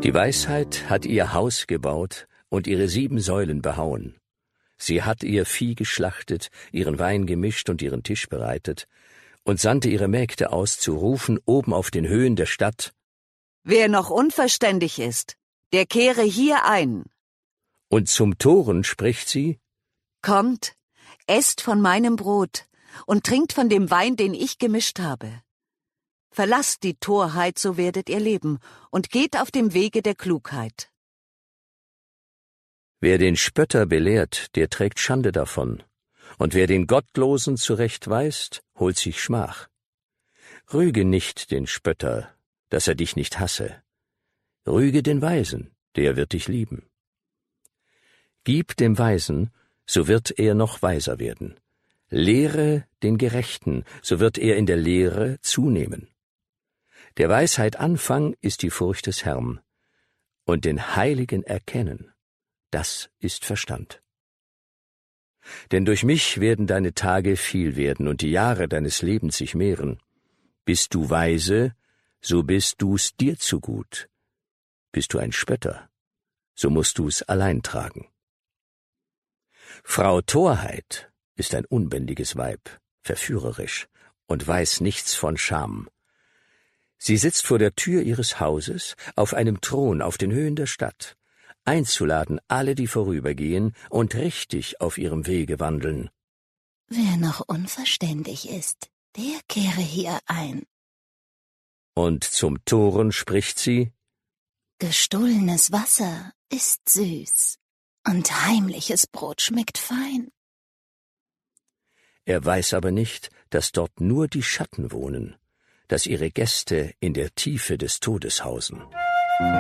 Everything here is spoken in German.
Die Weisheit hat ihr Haus gebaut und ihre 7 Säulen behauen. Sie hat ihr Vieh geschlachtet, ihren Wein gemischt und ihren Tisch bereitet und sandte ihre Mägde aus, zu rufen oben auf den Höhen der Stadt: Wer noch unverständig ist, der kehre hier ein. Und zum Toren spricht sie: Kommt, esst von meinem Brot und trinkt von dem Wein, den ich gemischt habe. Verlasst die Torheit, so werdet ihr leben, und geht auf dem Wege der Klugheit. Wer den Spötter belehrt, der trägt Schande davon, und wer den Gottlosen zurechtweist, holt sich Schmach. Rüge nicht den Spötter, dass er dich nicht hasse. Rüge den Weisen, der wird dich lieben. Gib dem Weisen, so wird er noch weiser werden. Lehre den Gerechten, so wird er in der Lehre zunehmen. Der Weisheit Anfang ist die Furcht des Herrn, und den Heiligen erkennen, das ist Verstand. Denn durch mich werden deine Tage viel werden und die Jahre deines Lebens sich mehren. Bist du weise, so bist du's dir zu gut. Bist du ein Spötter, so musst du's allein tragen. Frau Torheit ist ein unbändiges Weib, verführerisch und weiß nichts von Scham. Sie sitzt vor der Tür ihres Hauses auf einem Thron auf den Höhen der Stadt, einzuladen alle, die vorübergehen und richtig auf ihrem Wege wandeln. Wer noch unverständig ist, der kehre hier ein. Und zum Toren spricht sie: Gestohlenes Wasser ist süß, und heimliches Brot schmeckt fein. Er weiß aber nicht, dass dort nur die Schatten wohnen, dass ihre Gäste in der Tiefe des Todes hausen.